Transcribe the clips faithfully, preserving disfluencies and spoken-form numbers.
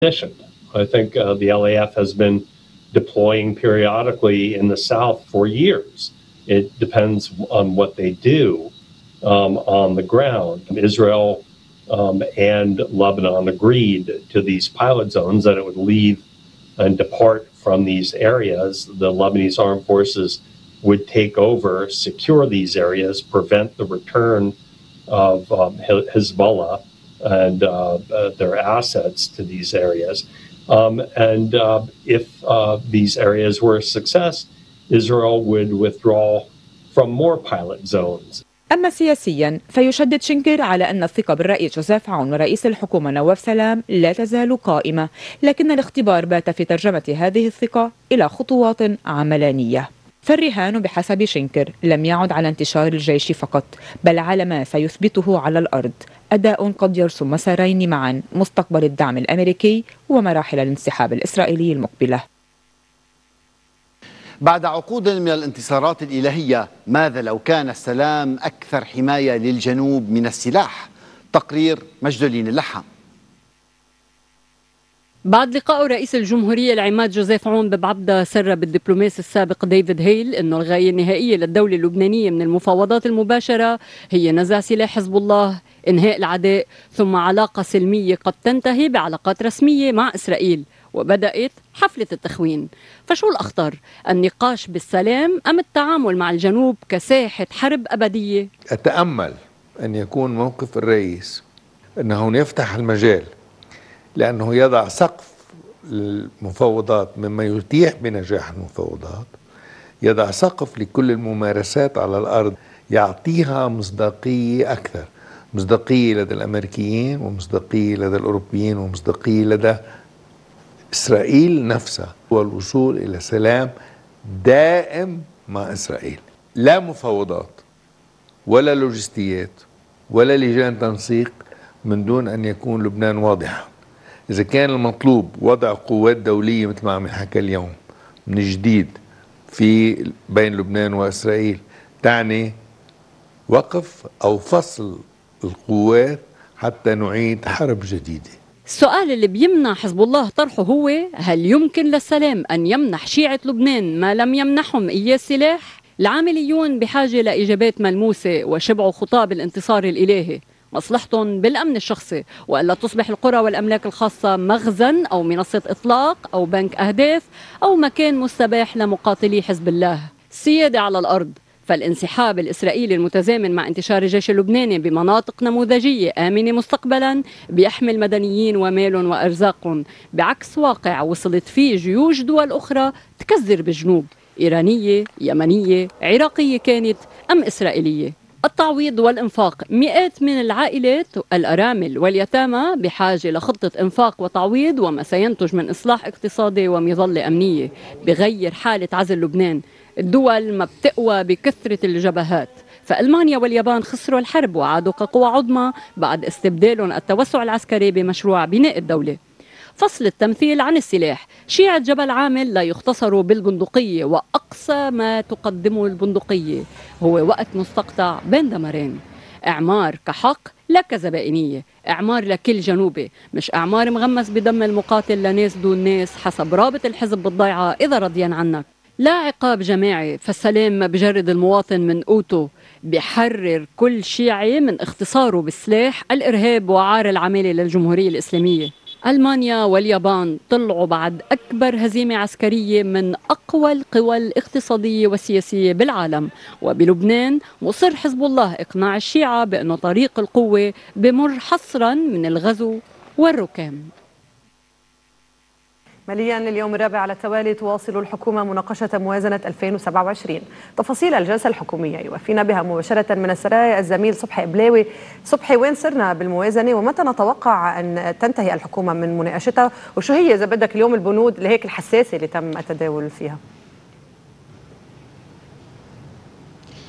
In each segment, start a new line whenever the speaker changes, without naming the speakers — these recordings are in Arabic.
I think uh, the L A F has been deploying periodically in the south for years. It depends on what they do um, on the ground. Israel um, and Lebanon agreed to these pilot zones that it would leave and depart from these areas. The Lebanese armed forces would take over, secure these areas, prevent the return of um, Hezbollah and uh, uh, their assets to these areas. Um, and uh, if uh, these areas were a success, Israel would withdraw from more pilot zones.
أما سياسيا فيشدد شنكر على أن الثقة بالرئيس جوزيف عون ورئيس الحكومة نواف سلام لا تزال قائمة، لكن الاختبار بات في ترجمة هذه الثقة إلى خطوات عملانية. فالرهان بحسب شنكر لم يعد على انتشار الجيش فقط، بل على ما سيثبته على الأرض، أداء قد يرسم مسارين معا: مستقبل الدعم الأمريكي ومراحل الانسحاب الإسرائيلي المقبلة.
بعد عقود من الانتصارات الإلهية، ماذا لو كان السلام أكثر حماية للجنوب من السلاح؟ تقرير مجدولين اللحام.
بعد لقاء رئيس الجمهورية العماد جوزيف عون ببعبدة، سرب الدبلوماسي السابق ديفيد هيل أنه الغاية النهائية للدولة اللبنانية من المفاوضات المباشرة هي نزع سلاح حزب الله، إنهاء العداء، ثم علاقة سلمية قد تنتهي بعلاقات رسمية مع إسرائيل. وبدأت حفلة التخوين. فشو الأخطر؟ النقاش بالسلام أم التعامل مع الجنوب كساحة حرب أبدية؟
أتأمل أن يكون موقف الرئيس أنه يفتح المجال، لأنه يضع سقف المفاوضات مما يتيح بنجاح المفاوضات، يضع سقف لكل الممارسات على الأرض، يعطيها مصداقية أكثر، مصداقية لدى الأمريكيين ومصداقية لدى الأوروبيين ومصداقية لدى إسرائيل نفسها، والوصول إلى سلام دائم مع إسرائيل. لا مفاوضات ولا لوجستيات ولا لجان تنسيق من دون أن يكون لبنان واضحا. إذا كان المطلوب وضع قوات دولية مثل ما عم يحكى اليوم من جديد في بين لبنان وإسرائيل، تعني وقف أو فصل القوات حتى نعيد حرب جديدة.
السؤال اللي بيمنع حزب الله طرحه هو: هل يمكن للسلام أن يمنح شيعة لبنان ما لم يمنحهم إياه السلاح؟ العامليون بحاجة لإجابات ملموسة وشبعوا خطاب الانتصار الإلهي. مصلحتهم بالأمن الشخصي، وألا تصبح القرى والأملاك الخاصة مخزن أو منصة إطلاق أو بنك أهداف أو مكان مستباح لمقاتلي حزب الله. السيادة على الأرض. فالانسحاب الإسرائيلي المتزامن مع انتشار الجيش اللبناني بمناطق نموذجية آمنة مستقبلا بيحمل مدنيين ومال وأرزاق، بعكس واقع وصلت فيه جيوش دول أخرى تكزر بالجنوب، إيرانية، يمنية، عراقية كانت أم إسرائيلية. التعويض والإنفاق. مئات من العائلات الأرامل واليتامى بحاجة لخطة إنفاق وتعويض وما سينتج من إصلاح اقتصادي ومظلة أمنية بغير حالة عزل لبنان. الدول ما بتقوى بكثرة الجبهات، فألمانيا واليابان خسروا الحرب وعادوا كقوى عظمى بعد استبدالهم التوسع العسكري بمشروع بناء الدولة. فصل التمثيل عن السلاح. شيعة جبل عامل لا يختصروا بالبندقية، وأقصى ما تقدمه البندقية هو وقت مستقطع بين دمرين. إعمار كحق لا كزبائنية، إعمار لكل جنوبي، مش إعمار مغمس بدم المقاتل لناس دون ناس حسب رابط الحزب بالضيعة إذا رضيان عنك. لا عقاب جماعي، فالسلام ما بجرد المواطن من قوته، بحرر كل شيعي من اختصاره بالسلاح، الإرهاب وعار العمالة للجمهورية الإسلامية. ألمانيا واليابان طلعوا بعد أكبر هزيمة عسكرية من أقوى القوى الاقتصادية والسياسية بالعالم، وبلبنان مصر حزب الله إقناع الشيعة بأنه طريق القوة بمر حصرا من الغزو والركام.
ماليا اليوم الرابع على التوالي تواصل الحكومة مناقشة موازنة ألفين وسبعة وعشرين. تفاصيل الجلسة الحكومية يوفينا بها مباشرة من السرايا الزميل صبحي إبلاوي. صبحي، وين صرنا بالموازنة ومتى نتوقع أن تنتهي الحكومة من مناقشتها، وشو هي إذا بدك اليوم البنود لهيك الحساسة اللي تم التداول فيها؟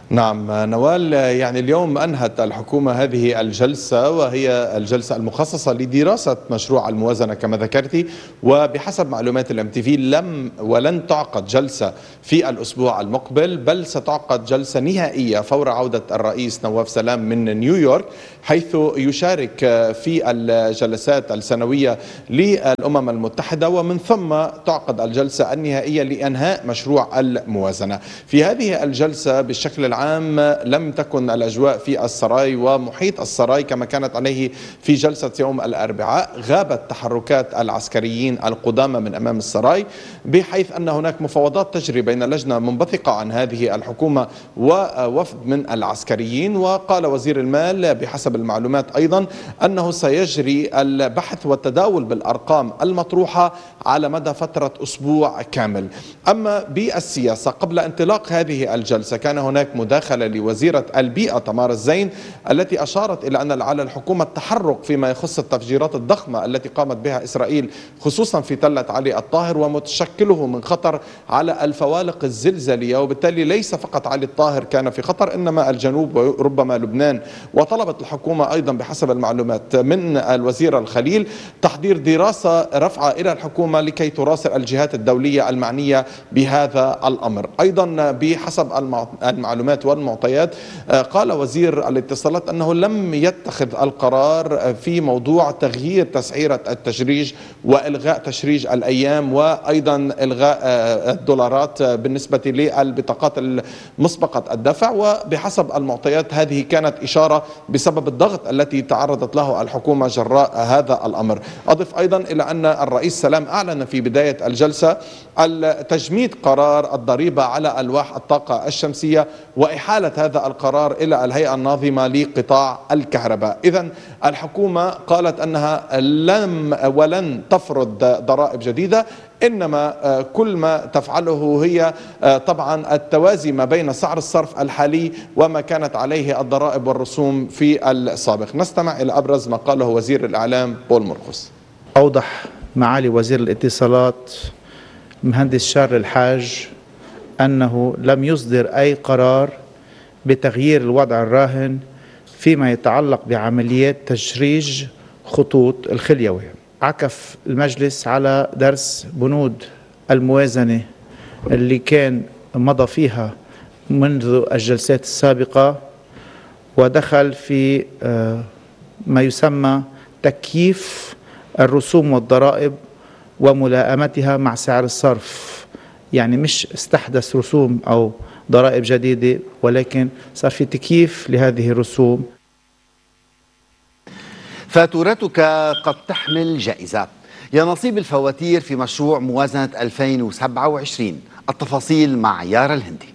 نعم نوال، يعني اليوم أنهت الحكومة هذه الجلسة وهي الجلسة المخصصة لدراسة مشروع الموازنة كما ذكرتي، وبحسب معلومات الام تي في لم ولن تعقد جلسة في الأسبوع المقبل، بل ستعقد جلسة نهائية فور عودة الرئيس نواف سلام من نيويورك، حيث يشارك في الجلسات السنوية للأمم المتحدة، ومن ثم تعقد الجلسة النهائية لإنهاء مشروع الموازنة. في هذه الجلسة بالشكل العام لم تكن الأجواء في السراي ومحيط السراي كما كانت عليه في جلسة يوم الأربعاء. غابت تحركات العسكريين القدامى من أمام السراي، بحيث أن هناك مفاوضات تجري بين لجنة منبثقة عن هذه الحكومة ووفد من العسكريين. وقال وزير المال بحسب المعلومات أيضا أنه سيجري البحث والتداول بالأرقام المطروحة على مدى فترة أسبوع كامل. أما بالسياسة، قبل انطلاق هذه الجلسة كان هناك مداخلة لوزيرة البيئة تمار الزين التي أشارت إلى أن على الحكومة التحرك فيما يخص التفجيرات الضخمة التي قامت بها إسرائيل خصوصا في تلة علي الطاهر، ومتشكله من خطر على الفوالق الزلزالية، وبالتالي ليس فقط علي الطاهر كان في خطر إنما الجنوب وربما لبنان. وطلبت الحكومة أيضا بحسب المعلومات من الوزير الخليل تحضير دراسة رفعة إلى الحكومة لكي تراسل الجهات الدولية المعنية بهذا الأمر. أيضا بحسب المعلومات والمعطيات قال وزير الاتصالات أنه لم يتخذ القرار في موضوع تغيير تسعيرة التشريج وإلغاء تشريج الأيام وأيضا إلغاء الدولارات بالنسبة للبطاقات مسبقة الدفع. وبحسب المعطيات هذه كانت إشارة بسبب الضغط التي تعرضت له الحكومة جراء هذا الأمر. أضف أيضا إلى أن الرئيس سلام أعلن في بداية الجلسة تجميد قرار الضريبة على ألواح الطاقة الشمسية وإحالة هذا القرار إلى الهيئة الناظمة لقطاع الكهرباء. إذن الحكومة قالت أنها لم ولن تفرض ضرائب جديدة، إنما كل ما تفعله هي طبعا التوازي ما بين سعر الصرف الحالي وما كانت عليه الضرائب والرسوم في السابق. نستمع إلى أبرز ما قاله وزير الإعلام بول مرقس.
أوضح معالي وزير الاتصالات المهندس شارل الحاج أنه لم يصدر أي قرار بتغيير الوضع الراهن فيما يتعلق بعمليات تشريج خطوط الخليوي. عكف المجلس على درس بنود الموازنة اللي كان مضى فيها منذ الجلسات السابقة، ودخل في ما يسمى تكييف الرسوم والضرائب وملائمتها مع سعر الصرف. يعني مش استحدث رسوم أو ضرائب جديدة، ولكن صار في تكييف لهذه الرسوم.
فاتورتك قد تحمل جائزة، يا نصيب الفواتير في مشروع موازنة ألفين وسبعة وعشرين. التفاصيل مع يارا الهندي.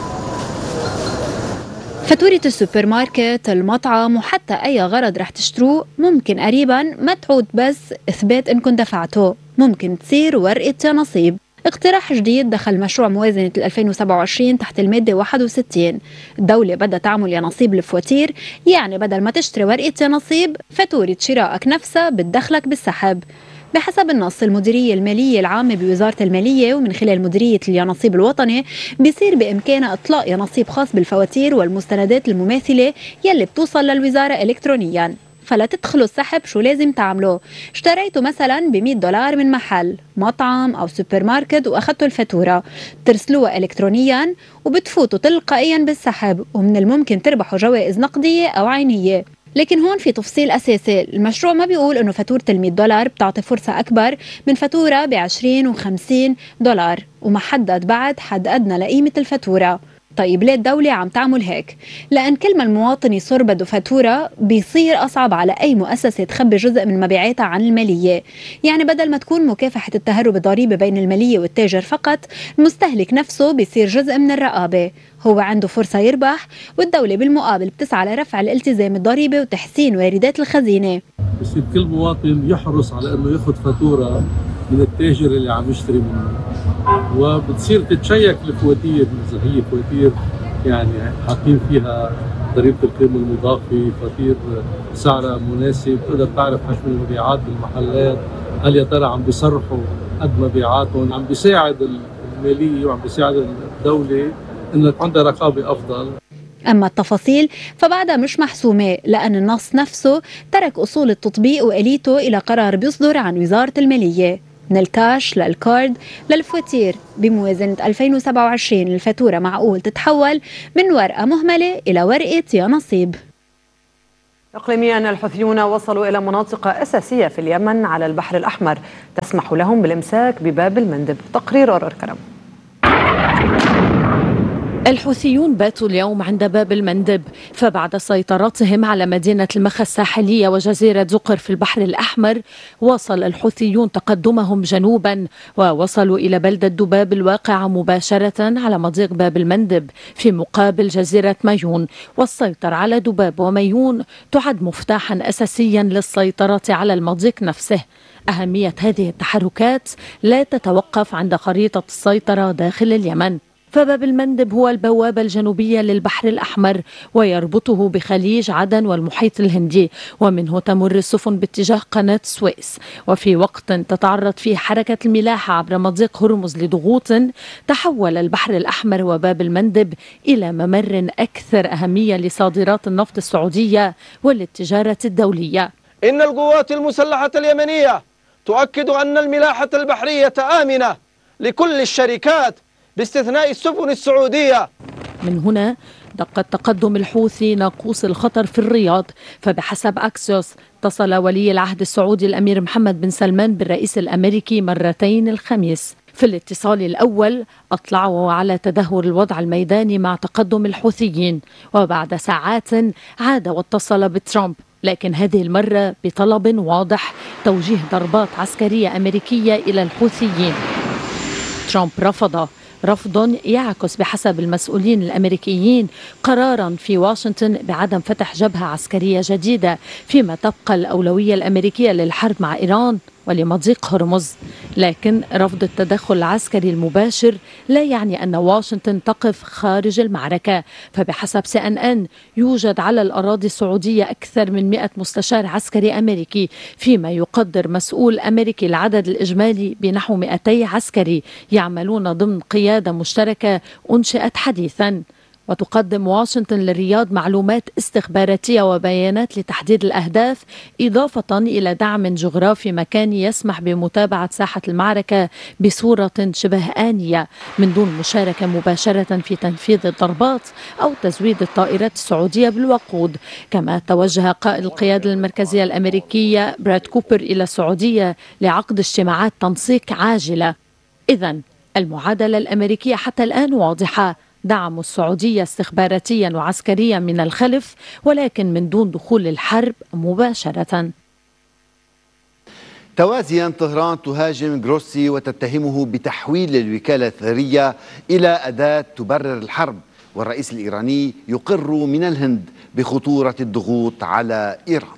فاتورة السوبر ماركت، المطعم، وحتى أي غرض رح تشتروه ممكن قريبا ما تعود بس إثبات إنكم دفعته، ممكن تصير ورقة نصيب. اقتراح جديد دخل مشروع موازنة ألفين وسبعة وعشرين تحت المادة واحد وستين. الدولة بدها تعمل يا نصيب الفواتير، يعني بدل ما تشتري ورقة يا نصيب، فاتورة شرائك نفسها بتدخلك بالسحب. بحسب النص، المديرية المالية العامة بوزارة المالية ومن خلال مديرية اليانصيب الوطني بيصير بإمكانها إطلاق يانصيب خاص بالفواتير والمستندات المماثلة يلي بتوصل للوزارة إلكترونياً. فلا تدخلوا السحب شو لازم تعملوا؟ اشتريتوا مثلا ب مئة دولار من محل مطعم أو سوبر ماركت وأخذتوا الفاتورة، بترسلوها إلكترونيا وبتفوتوا تلقائيا بالسحب، ومن الممكن تربحوا جوائز نقدية أو عينية. لكن هون في تفصيل أساسي، المشروع ما بيقول إنه فاتورة المئة دولار بتعطي فرصة أكبر من فاتورة بعشرين وخمسين دولار، وما حدد بعد حد أدنى لقيمة الفاتورة. طيب ليه الدولة عم تعمل هيك؟ لأن كل ما المواطن يصير بده فاتورة بيصير أصعب على أي مؤسسة تخبي جزء من مبيعاتها عن المالية. يعني بدل ما تكون مكافحة التهرب الضريبي بين المالية والتاجر فقط، المستهلك نفسه بيصير جزء من الرقابة، هو عنده فرصة يربح، والدولة بالمقابل بتسعى لرفع الالتزام الضريبي وتحسين واردات الخزينة.
بصير كل مواطن يحرص على انه ياخذ فاتورة من التاجر اللي عم يشتري منه، وبتصير تتشيك الفواتير اذا هي فواتير يعني حاطين فيها ضريبة القيمة المضافة، فواتير سعرها مناسب، تقدر تعرف حجم المبيعات بالمحلات، هل يا ترى عم بيصرحوا قد مبيعاتهم، عم بيساعد المالية وعم بيساعد الدولة انها عندها رقابة افضل.
أما التفاصيل فبعدها مش محسومة، لأن النص نفسه ترك أصول التطبيق وآليته إلى قرار بيصدر عن وزارة المالية. من الكاش للكارد للفواتير، بموازنة ألفين وسبعة وعشرين الفاتورة معقول تتحول من ورقة مهملة إلى ورقة يا نصيب.
إقليميا، الحوثيون وصلوا إلى مناطق أساسية في اليمن على البحر الأحمر تسمح لهم بالإمساك بباب المندب. تقرير أورور كرم.
الحوثيون باتوا اليوم عند باب المندب، فبعد سيطرتهم على مدينة المخا الساحلية وجزيرة زقر في البحر الأحمر، واصل الحوثيون تقدمهم جنوبا ووصلوا إلى بلدة دباب الواقعة مباشرة على مضيق باب المندب في مقابل جزيرة مايون. والسيطرة على دباب ومايون تعد مفتاحا أساسيا للسيطرة على المضيق نفسه. أهمية هذه التحركات لا تتوقف عند خريطة السيطرة داخل اليمن، فباب المندب هو البوابة الجنوبية للبحر الأحمر ويربطه بخليج عدن والمحيط الهندي، ومنه تمر السفن باتجاه قناة السويس. وفي وقت تتعرض فيه حركة الملاحة عبر مضيق هرمز لضغوط، تحول البحر الأحمر وباب المندب إلى ممر أكثر أهمية لصادرات النفط السعودية وللتجارة الدولية.
إن القوات المسلحة اليمنية تؤكد أن الملاحة البحرية آمنة لكل الشركات باستثناء السفن السعودية.
من هنا دق تقدم الحوثي ناقوس الخطر في الرياض، فبحسب أكسيوس اتصل ولي العهد السعودي الأمير محمد بن سلمان بالرئيس الأمريكي مرتين الخميس. في الاتصال الأول أطلعوا على تدهور الوضع الميداني مع تقدم الحوثيين، وبعد ساعات عاد واتصل بترامب، لكن هذه المرة بطلب واضح: توجيه ضربات عسكرية أمريكية إلى الحوثيين. ترامب رفض رفض يعكس بحسب المسؤولين الأمريكيين قرارا في واشنطن بعدم فتح جبهة عسكرية جديدة، فيما تبقى الأولوية الأمريكية للحرب مع إيران ولمضيق هرمز. لكن رفض التدخل العسكري المباشر لا يعني أن واشنطن تقف خارج المعركة، فبحسب سي إن إن يوجد على الأراضي السعودية أكثر من مئة مستشار عسكري أمريكي، فيما يقدر مسؤول أمريكي العدد الإجمالي بنحو مئتي عسكري يعملون ضمن قيادة مشتركة أنشئت حديثا. وتقدم واشنطن للرياض معلومات استخباراتية وبيانات لتحديد الأهداف، إضافة إلى دعم جغرافي مكاني يسمح بمتابعة ساحة المعركة بصورة شبه آنية من دون مشاركة مباشرة في تنفيذ الضربات أو تزويد الطائرات السعودية بالوقود. كما توجه قائد القيادة المركزية الأمريكية براد كوبر إلى السعودية لعقد اجتماعات تنسيق عاجلة. إذن المعادلة الأمريكية حتى الآن واضحة: دعم السعودية استخباراتيا وعسكريا من الخلف، ولكن من دون دخول الحرب مباشرة.
توازيا، طهران تهاجم جروسي وتتهمه بتحويل الوكالة الذرية إلى أداة تبرر الحرب، والرئيس الإيراني يقر من الهند بخطورة الضغوط على إيران.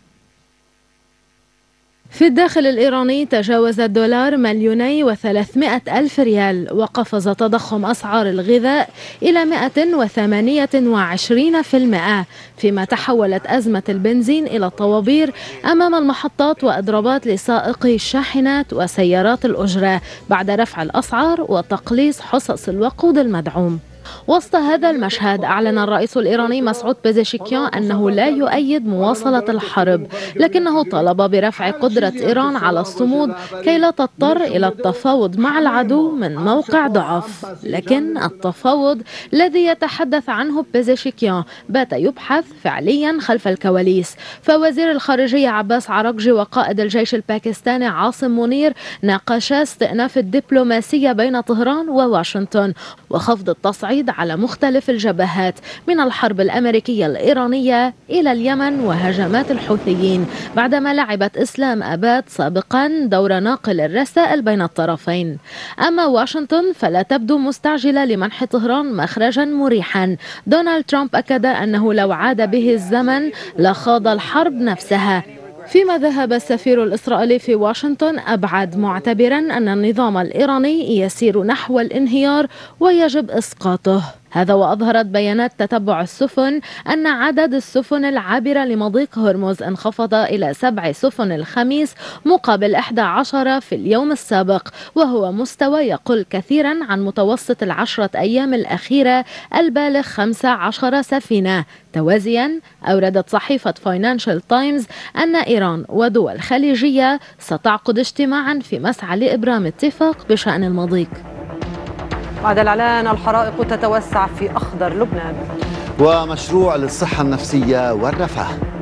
في الداخل الإيراني تجاوز الدولار مليوني وثلاثمائة ألف ريال، وقفز تضخم أسعار الغذاء إلى مئة وثمانية وعشرين بالمئة، فيما تحولت أزمة البنزين إلى الطوابير أمام المحطات وإضرابات لسائقي الشاحنات وسيارات الأجرة بعد رفع الأسعار وتقليص حصص الوقود المدعوم. وسط هذا المشهد أعلن الرئيس الإيراني مسعود بيزيشكيان أنه لا يؤيد مواصلة الحرب، لكنه طلب برفع قدرة إيران على الصمود كي لا تضطر إلى التفاوض مع العدو من موقع ضعف. لكن التفاوض الذي يتحدث عنه بيزيشكيان بات يبحث فعليا خلف الكواليس، فوزير الخارجية عباس عراقجي وقائد الجيش الباكستاني عاصم منير ناقشا استئناف الدبلوماسية بين طهران وواشنطن وخفض التصعيد على مختلف الجبهات من الحرب الأمريكية الإيرانية إلى اليمن وهجمات الحوثيين، بعدما لعبت إسلام آباد سابقا دور ناقل الرسائل بين الطرفين. أما واشنطن فلا تبدو مستعجلة لمنح طهران مخرجا مريحا. دونالد ترامب أكد أنه لو عاد به الزمن لخاض الحرب نفسها، فيما ذهب السفير الإسرائيلي في واشنطن أبعد، معتبرا أن النظام الإيراني يسير نحو الانهيار ويجب إسقاطه. هذا وأظهرت بيانات تتبع السفن أن عدد السفن العابرة لمضيق هرمز انخفض إلى سبع سفن الخميس مقابل إحدى عشر في اليوم السابق، وهو مستوى يقل كثيرا عن متوسط العشرة أيام الأخيرة البالغ خمسة عشر سفينة. توازيا أوردت صحيفة فاينانشال تايمز أن إيران ودول خليجية ستعقد اجتماعا في مسعى لإبرام اتفاق بشأن المضيق.
بعد الإعلان الحرائق تتوسع في أخضر لبنان.
ومشروع للصحة النفسية والرفاه.